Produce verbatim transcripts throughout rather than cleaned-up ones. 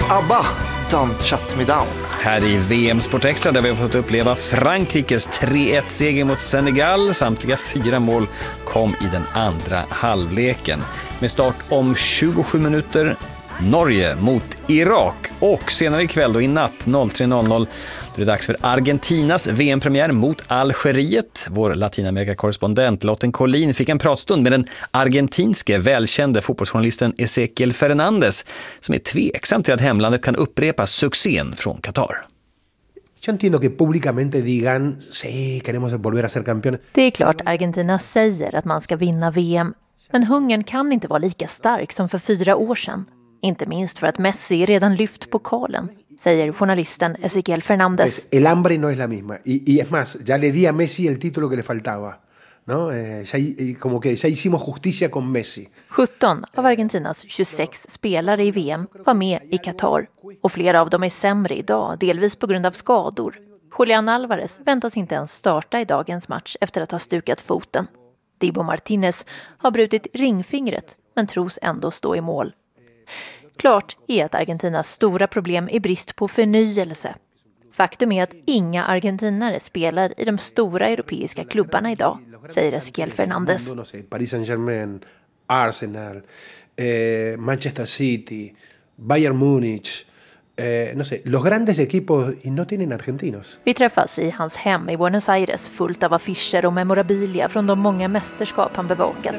ABBA, Don't Shut Me Down. Här i V M Sport Extra där vi har fått uppleva Frankrikes tre ett seger mot Senegal. Samtliga fyra mål kom i den andra halvleken. Med start om tjugosju minuter Norge mot Irak. Och senare ikväll då i natt tre noll noll då är det dags för Argentinas V M-premiär mot Algeriet. Vår Latinamerika-korrespondent Lotten Collin fick en pratstund med den argentinske välkände fotbollsjournalisten Ezequiel Fernandez som är tveksam till att hemlandet kan upprepa succén från Qatar. Jag entiendo que públicamente digan, sí, queremos volver a ser campeones. Det är klart Argentina säger att man ska vinna V M, men hungern kan inte vara lika stark som för fyra år sedan. Inte minst för att Messi redan lyft pokalen, säger journalisten Ezequiel Fernandez. El hambre no es la misma. Y, y es más, ya le di a Messi el título que le faltaba. ¿No? Eh, ya, como que ya hicimos justicia con Messi. sjutton av Argentinas tjugosex spelare i V M var med i Qatar. Och flera av dem är sämre idag, delvis på grund av skador. Julián Álvarez väntas inte ens starta i dagens match efter att ha stukat foten. Dibu Martínez har brutit ringfingret, men tros ändå stå i mål. Klart är att Argentinas stora problem är brist på förnyelse. Faktum är att inga argentinare spelar i de stora europeiska klubbarna idag, säger Ezequiel Fernandez. Paris Saint-Germain, Arsenal, eh, Manchester City, Bayern Múnich, eh, no sé, los grandes equipos y no tienen argentinos. Vi träffas i hans hem i Buenos Aires fullt av affischer och memorabilia från de många mästerskap han bevakat.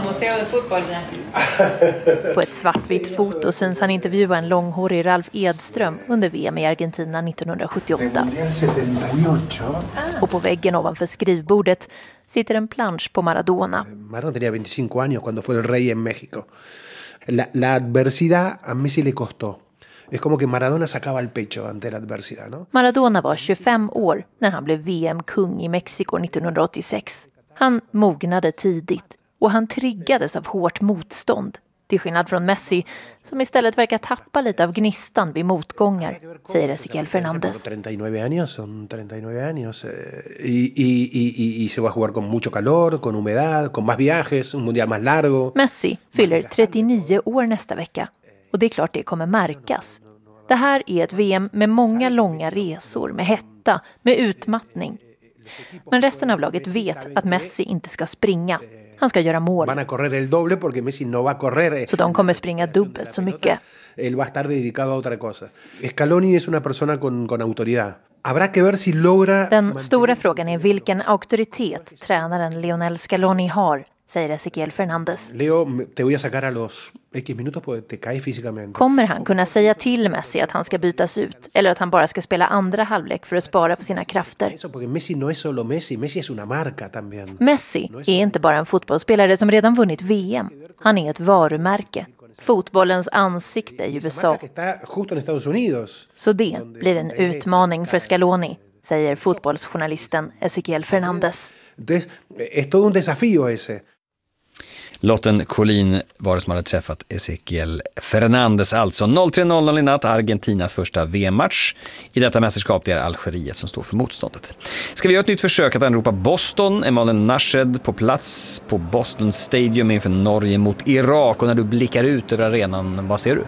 På ett svartvitt foto syns han intervjua en långhårig Ralf Edström under V M i Argentina nittonhundrasjuttioåtta. Och på väggen ovanför skrivbordet sitter en plansch på Maradona. Maradona tenía veinticinco años cuando fue el rey en México. La, la adversidad a Messi le costó. Es como que Maradona sacaba el pecho ante la adversidad, ¿no? Maradona var tjugofem år när han blev V M-kung i Mexiko nittonhundraåttiosex. Han mognade tidigt och han triggades av hårt motstånd. Till skillnad från Messi, som istället verkar tappa lite av gnistan vid motgångar, säger Ezequiel Fernandez. trettionove años, son trettionove años. Y, y, y, y se va a jugar con mucho calor, con humedad, con más viajes, un mundial más largo. Messi fyller trettionio år nästa vecka. Och det är klart det kommer märkas. Det här är ett V M med många långa resor, med hetta, med utmattning. Men resten av laget vet att Messi inte ska springa. Han ska göra mål. Van a correr el doble porque Messi no va a correr. Så de kommer springa dubbelt så mycket. Él va a estar dedicado a otra cosa. Scaloni es una persona con, con autoridad. Habrá que ver si logra... Den stora frågan är vilken auktoritet tränaren Lionel Scaloni har, säger Ezequiel Fernandez. Leo, te voy a sacar a los X minutos porque te cae físicamente. Kommer han kunna säga till Messi att han ska bytas ut eller att han bara ska spela andra halvlek för att spara på sina krafter? Eso porque Messi no es solo Messi, Messi es una marca también. Messi är inte bara en fotbollsspelare som redan vunnit V M. Han är ett varumärke. Fotbollens ansikte i U S A. Så det blir en utmaning för Scaloni, säger fotbollsjournalisten Ezequiel Fernandez. Es todo un desafío ese. Lotten Collin var det som hade träffat Ezequiel Fernandez alltså. tre noll noll i natt, Argentinas första V M-match. I detta mästerskap det är Algeriet som står för motståndet. Ska vi göra ett nytt försök att anropa Boston? Emanuel Nashed på plats på Boston Stadium inför Norge mot Irak. Och när du blickar ut över arenan, vad ser du?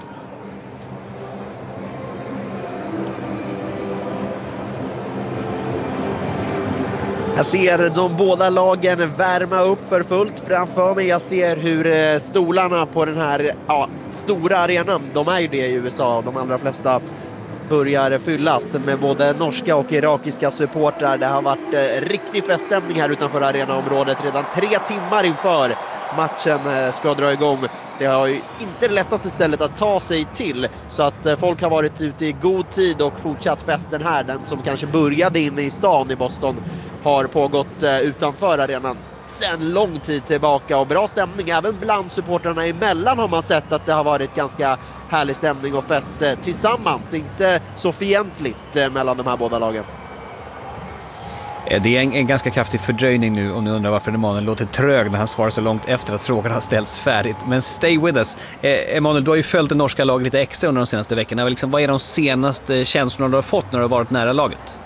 Jag ser de båda lagen värma upp för fullt framför mig. Jag ser hur stolarna på den här ja, stora arenan, de är ju det i U S A, de allra flesta börjar fyllas med både norska och irakiska supportrar. Det har varit eh, riktig feststämning här utanför arenaområdet redan tre timmar inför matchen ska dra igång. Det har ju inte det lättaste stället att ta sig till, så att folk har varit ute i god tid och fortsatt festen här. Den som kanske började inne i stan i Boston har pågått utanför arenan sen lång tid tillbaka, och bra stämning även bland supportrarna emellan har man sett att det har varit ganska härlig stämning och fest tillsammans, inte så fientligt mellan de här båda lagen. Det är en, en ganska kraftig fördröjning nu, och nu undrar varför Emanuel låter trög när han svarar så långt efter att frågan har ställts färdigt. Men stay with us. Eh, Emanuel, du har ju följt det norska laget lite extra under de senaste veckorna. Liksom, vad är de senaste känslorna du har fått när du har varit nära laget?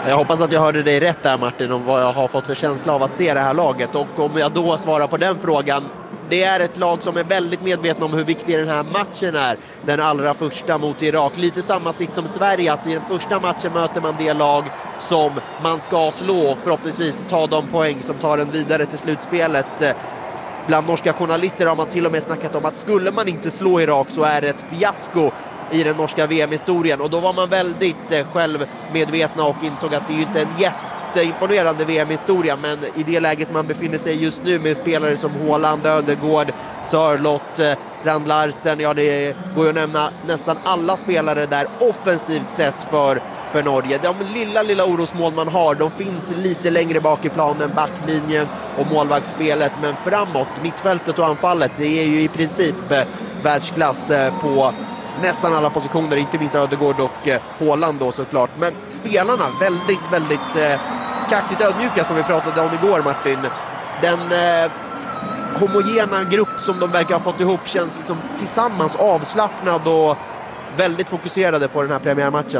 Jag hoppas att jag hörde dig rätt där, Martin, om vad jag har fått för känsla av att se det här laget. Och om jag då svarar på den frågan, det är ett lag som är väldigt medvetna om hur viktig den här matchen är. Den allra första mot Irak. Lite samma sitt som Sverige, att i den första matchen möter man det lag som man ska slå och förhoppningsvis ta de poäng som tar en vidare till slutspelet. Bland norska journalister har man till och med snackat om att skulle man inte slå Irak så är det ett fiasko i den norska V M-historien. Och då var man väldigt eh, självmedvetna och insåg att det är ju inte en jätteimponerande V M-historia, men i det läget man befinner sig just nu med spelare som Haaland, Ødegaard, Sørloth, eh, Strand Larsen, ja det går ju att nämna nästan alla spelare där offensivt sett för för Norge. De lilla, lilla orosmål man har, de finns lite längre bak i planen, backlinjen och målvaktsspelet, men framåt, mittfältet och anfallet, det är ju i princip eh, världsklass eh, på nästan alla positioner, inte minst Ødegaard och eh, Haaland då såklart. Men spelarna, väldigt, väldigt eh, kaxigt ödmjuka som vi pratade om igår, Martin. Den eh, homogena grupp som de verkar ha fått ihop känns liksom tillsammans avslappnad och väldigt fokuserade på den här premiärmatchen.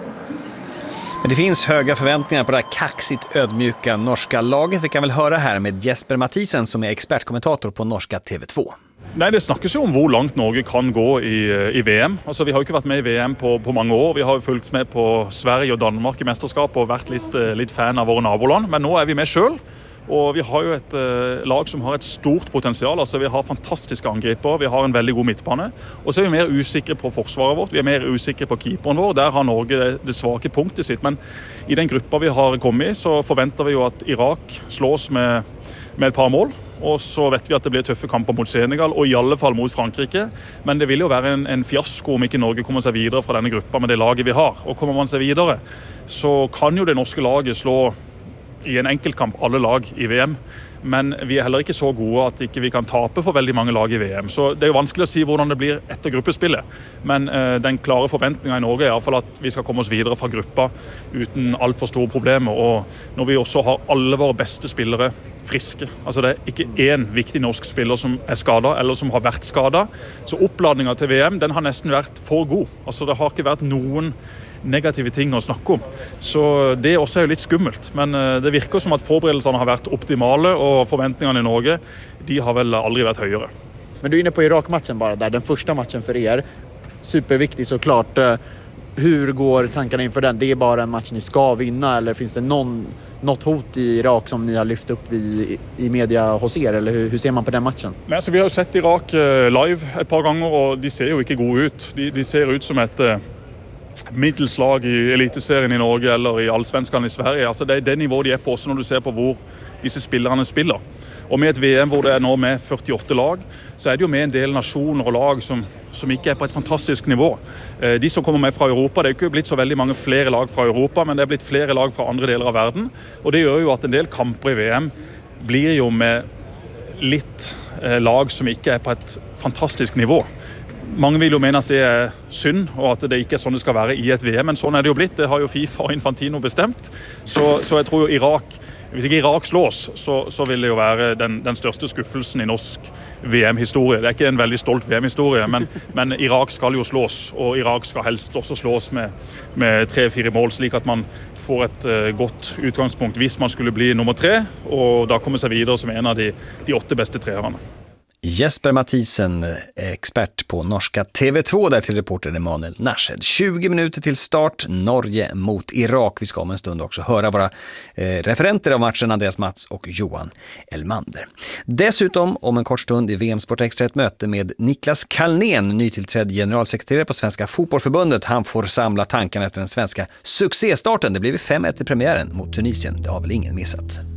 Men det finns höga förväntningar på det här kaxigt ödmjuka norska laget. Vi kan väl höra här med Jesper Mathisen som är expertkommentator på norska T V två. Nej, det snakkes jo om hvor langt Norge kan gå i, i V M. Altså, vi har jo ikke vært med i V M på, på mange år. Vi har jo fulgt med på Sverige og Danmark i mesterskap og vært litt, litt fan av våre naboland. Men nå er vi med selv. Og vi har jo et uh, lag som har et stort potensial. Altså, vi har fantastiske angriper, vi har en veldig god midtbane. Og så er vi mer usikre på forsvaret vårt, vi er mer usikre på keeperen vår. Der har Norge det, det svake punktet sitt. Men i den gruppa vi har kommet i, så forventer vi jo at Irak slås med, med et par mål. Og så vet vi at det blir tøffe kamper mot Senegal, og i alle fall mot Frankrike. Men det vil jo være en, en fiasko om ikke Norge kommer seg videre fra denne gruppa med det laget vi har. Og kommer man seg videre, så kan jo det norske laget slå i en enkeltkamp alle lag i V M, men vi er heller ikke så gode at ikke vi kan tape for veldig mange lag i V M. Så det er jo vanskelig å si hvordan det blir etter gruppespillet, men uh, den klare forventningen i Norge er i alle fall at vi skal komme oss videre fra gruppa uten alt for store problemer, og når vi også har alle våre beste spillere friske. Altså det er ikke en viktig norsk spiller som er skadet eller som har vært skadet, så oppladningen til V M den har nesten vært for god. Altså det har ikke vært noen negative ting å snakke om. Så det også er jo litt skummelt, men det virker som at forberedelsene har vært optimale, og forventningene i Norge, de har väl aldrig varit högre. Men du är inne på Irak-matchen bara där, den första matchen för er. Superviktig såklart. Hur går tankarna inför den? Det är bara en match ni ska vinna, eller finns det någon, något hot i Irak som ni har lyft upp i, i media hos er, eller hur, hur ser man på den matchen? Men alltså, vi har ju sett Irak live ett par gånger och de ser ju inte gode ut. De, de ser ut som ett middelslag i eliteserien i Norge eller i allsvenskan i Sverige. Altså det er det nivået de er på også når du ser på hvor disse spillerne spiller. Og med et V M hvor det er nå med førtiåtte lag, så er det jo med en del nasjoner og lag som, som ikke er på et fantastisk nivå. De som kommer med fra Europa, det er jo ikke blitt så veldig mange flere lag fra Europa, men det er blitt flere lag fra andre deler av verden. Og det gjør jo at en del kamper i V M blir jo med litt lag som ikke er på et fantastisk nivå. Mange vil jo mene at det er synd, og at det ikke er sånn det skal være i et V M, men sånn er det jo blitt. Det har jo FIFA og Infantino bestemt. Så, så jeg tror jo Irak, hvis ikke Irak slås, så, så vil det jo være den, den største skuffelsen i norsk V M-historie. Det er ikke en veldig stolt V M-historie, men, men Irak skal jo slås, og Irak skal helst også slås med, med tre-fire mål, slik at man får et uh, godt utgangspunkt hvis man skulle bli nummer tre, og da komme seg videre som en av de, de åtte beste treerne. Jesper Mathisen, expert på norska T V två, där till reporter Emanuel Narshed. tjugo minuter till start, Norge mot Irak. Vi ska om en stund också höra våra eh, referenter av matchen, Andreas Mats och Johan Elmander. Dessutom om en kort stund i V M Sport Extra ett möte med Niklas Kalnén, nytillträdd generalsekreterare på Svenska fotbollförbundet. Han får samla tankarna efter den svenska succéstarten. Det blev fem ett i premiären mot Tunisien, det har väl ingen missat.